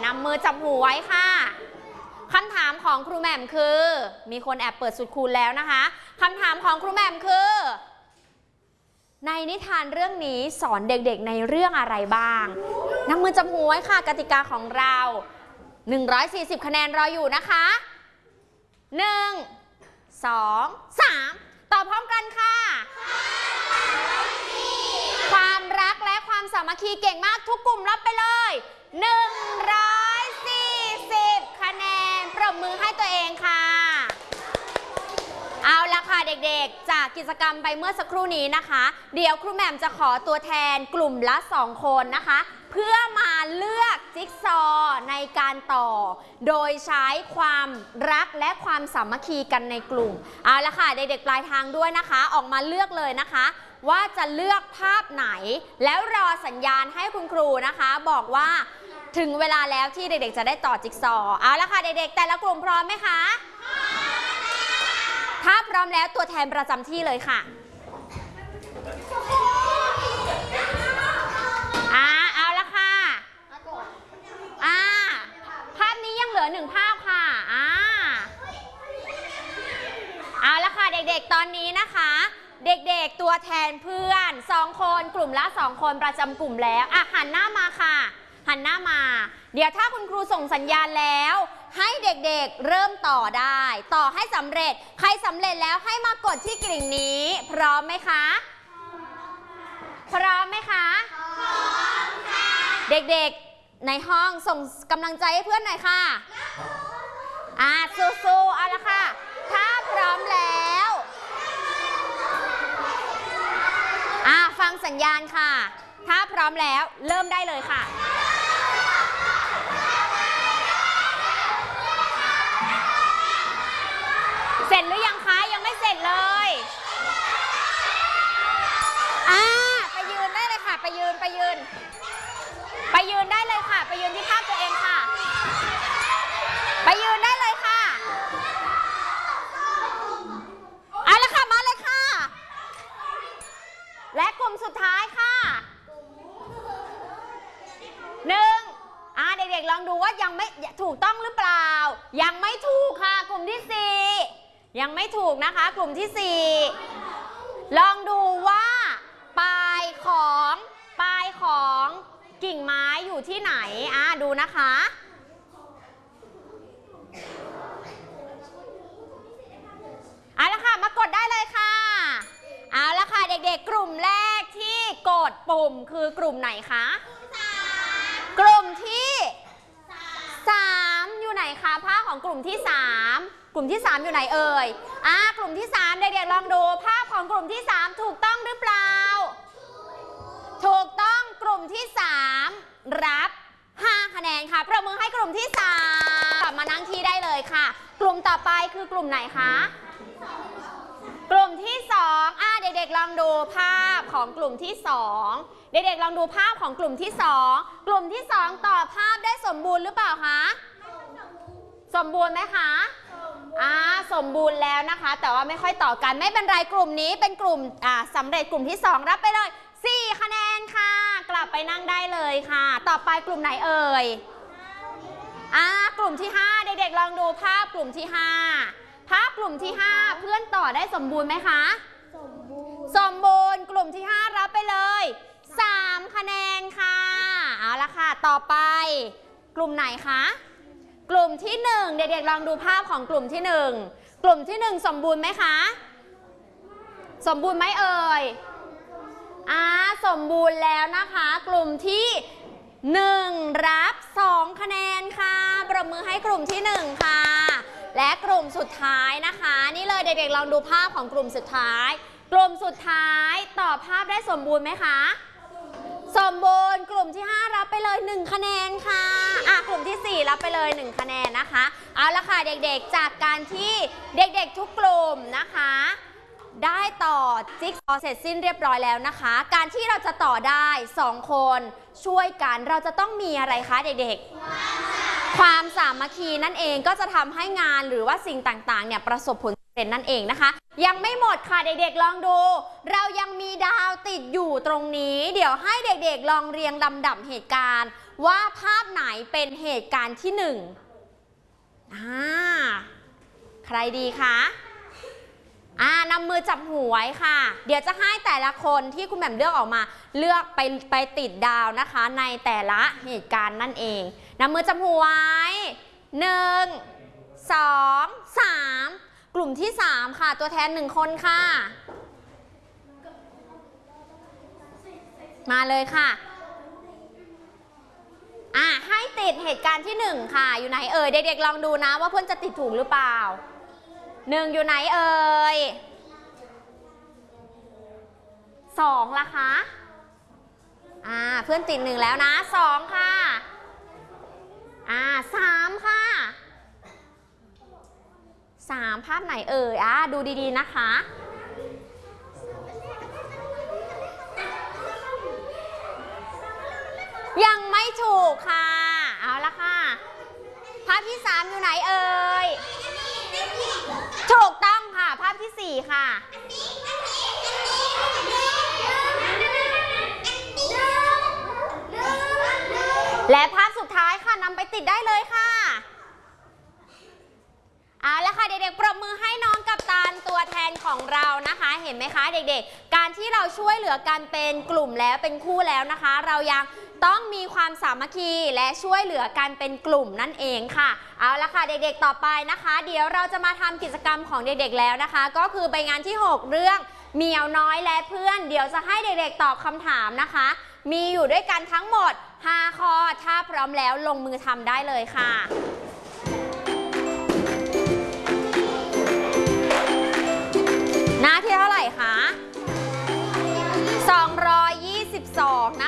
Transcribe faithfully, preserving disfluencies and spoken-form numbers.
นำมือจับหูไว้ค่ะคำถามของครูแหม่มคือมีคนแอบเปิดสุดคูณแล้วนะคะคำถามของครูแหม่มคือในนิทานเรื่องนี้สอนเด็กๆในเรื่องอะไรบ้างนำมือจับหูไว้ค่ะกติกาของเราหนึ่งร้อยสี่สิบคะแนนรออยู่นะคะหนึ่ง สอง สามตอบพร้อมกันค่ะความรักและความสามัคคีเก่งมากทุกกลุ่มรับไปเลยหนึ่งร้อยสี่สิบคะแนนปรบมือให้ตัวเองค่ะเอาละค่ะเด็กๆจากกิจกรรมไปเมื่อสักครู่นี้นะคะเดี๋ยวครูแหม่มจะขอตัวแทนกลุ่มละสองคนนะคะเพื่อมาเลือกจิ๊กซอว์ในการต่อโดยใช้ความรักและความสามัคคีกันในกลุ่มเอาละค่ะเด็กๆปลายทางด้วยนะคะออกมาเลือกเลยนะคะว่าจะเลือกภาพไหนแล้วรอสัญญาณให้คุณครูนะคะบอกว่าถึงเวลาแล้วที่เด็กๆจะได้ต่อจิ๊กซอว์เอาละค่ะเด็กๆแต่ละกลุ่มพร้อมไหมคะถ้าพร้อมแล้วตัวแทนประจำที่เลยค่ะอ่าเอาละค่ะอ่าภาพนี้ยังเหลือหนึ่งภาพค่ะอ่าเอาละค่ะเด็กๆตอนนี้นะคะเด็กๆตัวแทนเพื่อนสองคนกลุ่มละสองคนประจำกลุ่มแล้วอ่ะหันหน้ามาค่ะหันหน้ามาเดี๋ยวถ้าคุณครูส่งสัญญาณแล้วให้เด็กๆเริ่มต่อได้ต่อให้สำเร็จใครสำเร็จแล้วให้มากดที่กริ่งนี้พร้อมไหมคะพร้อมไหมคะพร้อมค่ะเด็กๆในห้องส่งกำลังใจให้เพื่อนหน่อยค่ะอ่าสู้ๆเอาละค่ะถ้าพร้อมแล้วอ่าฟังสัญญาณค่ะถ้าพร้อมแล้วเริ่มได้เลยค่ะเสร็จหรือยังคะยังไม่เสร็จเลยอ่าไปยืนได้เลยค่ะไปยืนไปยืนไปยืนได้เลยค่ะไปยืนที่ภาพตัวเองค่ะไปยืนได้เลยค่ะเอาละค่ะมาเลยค่ะและกลุ่มสุดท้ายค่ะหนึ่งอ่าเด็กๆลองดูว่ายังไม่ถูกต้องหรือเปล่ายังไม่ถูกค่ะกลุ่มที่สี่ยังไม่ถูกนะคะกลุ่มที่สี่ลองดูว่าปลายของปลายของกิ่งไม้อยู่ที่ไหนอ่าดูนะคะเอาละค่ะมากดได้เลยค่ะเอาละค่ะเด็กๆกลุ่มแรกที่กดปุ่มคือกลุ่มไหนคะกลุ่มที่สามอยู่ไหนคะภาพของกลุ่มที่สามกลุ่มที่สามอยู่ไหนเอ่ยอ่ากลุ่มที่สามเด็กๆลองดูภาพของกลุ่มที่สามถูกต้องหรือเปล่าถูกต้องกลุ่มที่สามรับห้าคะแนนค่ะประมือให้กลุ่มที่สามกลับมานั่งที่ได้เลยค่ะกลุ่มต่อไปคือกลุ่มไหนคะกลุ่มที่สองอ่าเด็กๆลองดูภาพของกลุ่มที่สองเด็กๆลองดูภาพของกลุ่มที่สองกลุ่มที่สองต่อภาพได้สมบูรณ์หรือเปล่าคะสมบูรณ์ไหมคะอ่าสมบูรณ์แล้วนะคะแต่ว่าไม่ค่อยต่อกันไม่เป็นไรกลุ่มนี้เป็นกลุ่มอ่าสำเร็จกลุ่มที่สองรับไปเลยสี่คะแนนค่ะกลับไปนั่งได้เลยค่ะต่อไปกลุ่มไหนเอ่ยอ่ากลุ่มที่ห้าเด็กๆลองดูภาพกลุ่มที่ห้าภาพกลุ่มที่ห้าเพื่อนต่อได้สมบูรณ์ไหมคะสมบูรณ์สมบูรณ์กลุ่มที่ห้ารับไปเลยสามคะแนนค่ะเอาละค่ะต่อไปกลุ่มไหนคะกลุ่มที่หนึ่งเด็กๆลองดูภาพของกลุ่มที่หนึ่งกลุ่มที่หนึ่งสมบูรณ์ไหมคะสมบูรณ์ไหมเอ่ยอ่าสมบูรณ์แล้วนะคะกลุ่มที่หนึ่งรับสองคะแนนค่ะปรบมือให้กลุ่มที่หนึ่งค่ะและกลุ่มสุดท้ายนะคะนี่เลยเด็กๆลองดูภาพของกลุ่มสุดท้ายกลุ่มสุดท้ายต่อภาพได้สมบูรณ์ไหมคะสมบูรณ์กลุ่มที่ห้ารับไปเลยหนึ่งคะแนนค่ะอ่ะกลุ่มที่สี่รับไปเลยหนึ่งคะแนนนะคะเอาละค่ะเด็กๆจากการที่เด็กๆทุกกลุ่มนะคะได้ต่อจิ๊กซอว์เสร็จสิ้นเรียบร้อยแล้วนะคะการที่เราจะต่อได้สองคนช่วยกันเราจะต้องมีอะไรคะเด็กๆความสามัคคีนั่นเองก็จะทำให้งานหรือว่าสิ่งต่างๆเนี่ยประสบผลสำเร็จนั่นเองนะคะยังไม่หมดค่ะเด็กๆลองดูเรายังมีดาวติดอยู่ตรงนี้เดี๋ยวให้เด็กๆลองเรียงลำดับเหตุการณ์ว่าภาพไหนเป็นเหตุการณ์ที่หนึ่งอ่าใครดีคะอ่านำมือจับหูไว้ค่ะเดี๋ยวจะให้แต่ละคนที่คุณแหม่มเลือกออกมาเลือกไปไปติดดาวนะคะในแต่ละเหตุการณ์นั่นเองนำมือจับหูไว้หนึ่งสองสามกลุ่มที่สามค่ะตัวแทนหนึ่งคนค่ะมาเลยค่ะอ่ะให้ติดเหตุการณ์ที่หนึ่งค่ะอยู่ไหนเอ่ยเด็กๆลองดูนะว่าเพื่อนจะติดถูกหรือเปล่าหนึ่งอยู่ไหนเอ่ยสองล่ะคะอ่าเพื่อนติดหนึ่งแล้วนะสองค่ะอ่าสามค่ะสามภาพไหนเอ่ยอ่าดูดีๆนะคะยังไม่ถูกค่ะเอาละค่ะภาพที่สามอยู่ไหนเอ่ยถูกต้องค่ะภาพที่สี่ค่ะและภาพสุดท้ายค่ะนำไปติดได้เลยค่ะเอาละค่ะเด็กๆปรบมือให้น้องกัปตันตัวแทนของเรานะคะเห็นไหมคะเด็กๆการที่เราช่วยเหลือกันเป็นกลุ่มแล้วเป็นคู่แล้วนะคะเรายังต้องมีความสามัคคีและช่วยเหลือกันเป็นกลุ่มนั่นเองค่ะเอาละค่ะเด็กๆต่อไปนะคะเดี๋ยวเราจะมาทำกิจกรรมของเด็กๆแล้วนะคะก็คือใบงานที่หกเรื่องเหมียวน้อยและเพื่อนเดี๋ยวจะให้เด็กๆตอบคำถามนะคะมีอยู่ด้วยกันทั้งหมดห้าข้อถ้าพร้อมแล้วลงมือทำได้เลยค่ะหน้าที่เท่าไหร่คะสองร้อยยี่สิบสองนะ